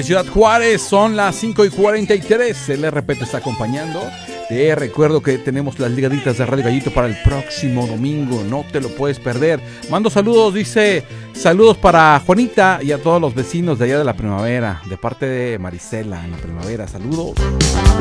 de Ciudad Juárez, son las 5:43. El RP te está acompañando. Te recuerdo que tenemos las ligaditas de Radio Gallito para el próximo domingo. No te lo puedes perder. Mando saludos, dice, saludos para Juanita y a todos los vecinos de allá de la Primavera, de parte de Marisela en la Primavera. Saludos.